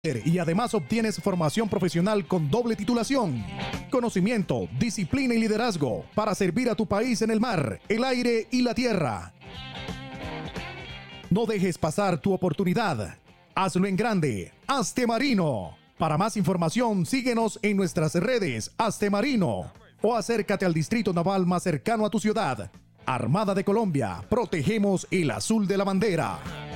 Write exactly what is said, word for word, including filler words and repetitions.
Y además obtienes formación profesional con doble titulación, conocimiento, disciplina y liderazgo para servir a tu país en el mar, el aire y la tierra. No dejes pasar tu oportunidad. Hazlo en grande. Hazte Marino. Para más información, síguenos en nuestras redes Hazte Marino o acércate al distrito naval más cercano a tu ciudad. Armada de Colombia, protegemos el azul de la bandera.